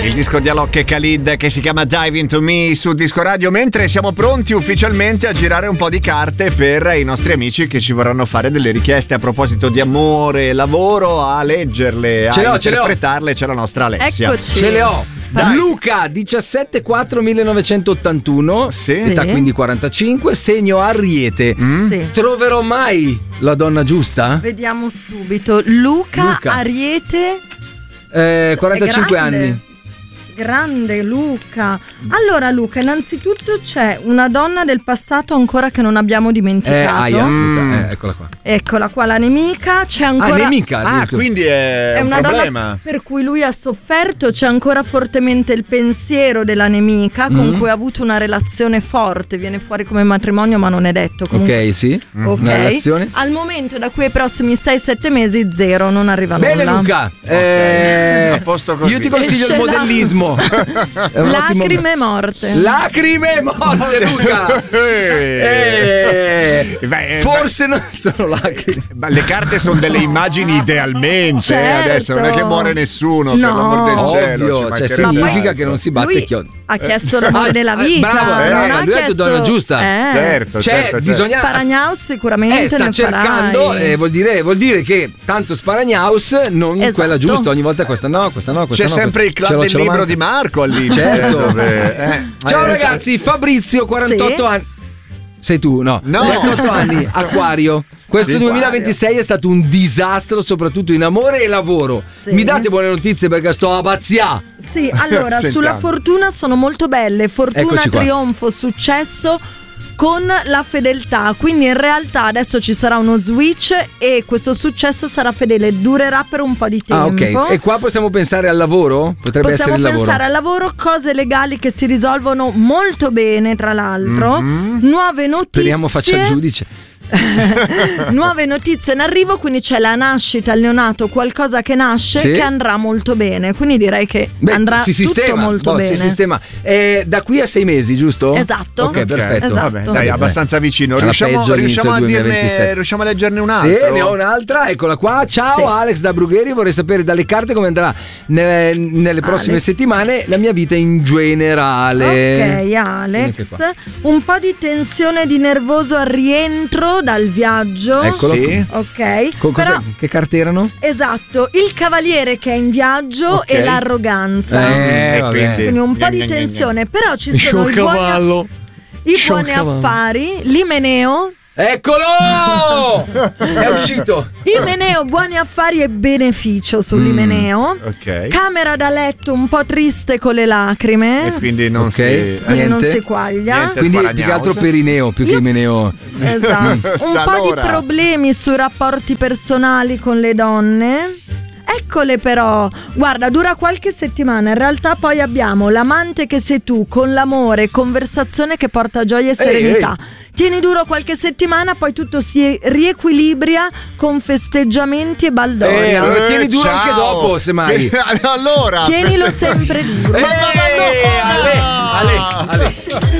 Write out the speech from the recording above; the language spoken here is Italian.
Il disco di Alok e Khalid che si chiama Dive Into Me su Disco Radio, mentre siamo pronti ufficialmente a girare un po' di carte per i nostri amici che ci vorranno fare delle richieste a proposito di amore e lavoro, a leggerle, a interpretarle. C'è la nostra Alessia. Eccoci. Ce le ho. Dai. Luca, 17/4/1981, Sì. età quindi 45, segno Ariete. Sì. Troverò mai la donna giusta? Vediamo subito. Luca. Ariete. 45 anni. Grande Luca. Allora Luca, innanzitutto c'è una donna del passato ancora che non abbiamo dimenticato. Luca, eccola qua. Eccola qua la nemica. C'è ancora nemica. Quindi è un una problema. donna per cui lui ha sofferto. C'è ancora fortemente il pensiero della nemica con cui ha avuto una relazione forte. Viene fuori come matrimonio ma non è detto. Comunque. Ok, sì. Ok. Una relazione. Al momento da qui ai prossimi 6-7 mesi zero, non arriva Bene nulla. Luca. A posto così. Io ti consiglio il Esce modellismo. È un ottimo- Lacrime morte. Lacrime morte, Luca. Forse non sono lacrime. Ma le carte sono delle immagini idealmente, Certo. adesso non è che muore nessuno, per No. l'amor del cielo. Ovvio, ci cioè mancherebbe significa altro. che non si batte Lui chiodo. ha chiesto l'amore della vita. Bravo, non bravo, ha lui ha detto chiesto... donna giusta. Certo, Cioè, certo. bisogna Sparagnaus sicuramente sta ne cercando, farai. vuol dire che tanto Sparagnaus non Esatto. quella giusta, ogni volta questa no, questa no, questa C'è no. sempre il club del libro di Marco al limite. Certo. Ciao Eh, ragazzi, Fabrizio, 48 anni. Sei tu? No. 48 anni, Acquario. Questo Sì. 2026 è stato un disastro, soprattutto in amore e lavoro. Sì. Mi date buone notizie perché sto a pazzia. Sì, allora Sentiamo. sulla fortuna sono molto belle. Fortuna, Eccoci qua. trionfo, successo con la fedeltà. Quindi in realtà adesso ci sarà uno switch e questo successo sarà fedele, durerà per un po' di tempo. Ah, ok. E qua possiamo pensare al lavoro? Potrebbe Possiamo essere il lavoro. pensare al lavoro, cose legali che si risolvono molto bene, tra l'altro. Nuove notizie. Speriamo faccia il giudice. Nuove notizie in arrivo, quindi c'è la nascita, il neonato, qualcosa che nasce Sì. che andrà molto bene. Quindi direi che andrà si tutto sistema, molto bene. Si sistema. Da qui a 6 mesi, giusto? Esatto. Ok, perfetto. Esatto. Vabbè, dai, abbastanza vicino. Sarà peggio Riusciamo all'inizio a del 2027. riusciamo a leggerne un Sì, altro? ne ho un'altra, eccola qua. Ciao Sì. Alex da Brugheri, vorrei sapere dalle carte come andrà nelle prossime Alex. settimane la mia vita in generale. Ok, Vieni Alex, qua. un po' di tensione, di nervoso al rientro dal viaggio. Eccolo. Sì. Ok, Cos'è? però Che carte erano? esatto, il cavaliere che è in viaggio Ok. e l'arroganza. E vabbè. Quindi un po' di tensione, però ci sono i buoni affari, l'Imeneo. Eccolo! È uscito. Imeneo, buoni affari e beneficio sull'Imeneo. Ok. Camera da letto un po' triste con le lacrime. E quindi non Ok. si... Quindi non niente. si quaglia. Niente. Quindi più Sparagnaus. che altro Perineo più che Imeneo. Esatto. Un po' Allora. di problemi sui rapporti personali con le donne. Eccole però, guarda, dura qualche settimana, in realtà poi abbiamo l'amante che sei tu, con l'amore, conversazione che porta gioia e serenità. Tieni duro qualche settimana, poi tutto si riequilibria con festeggiamenti e baldoria. Lo tieni duro Ciao. anche dopo, semmai. Allora. Tienilo sempre duro. Ale.